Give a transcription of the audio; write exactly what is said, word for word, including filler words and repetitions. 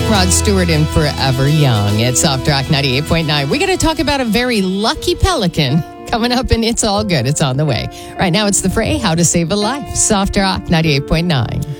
Rod Stewart and Forever Young at Soft Rock ninety-eight point nine. We're going to talk about a very lucky pelican coming up, and it's all good. It's on the way. Right now, it's The Fray, How to Save a Life. Soft Rock ninety-eight point nine.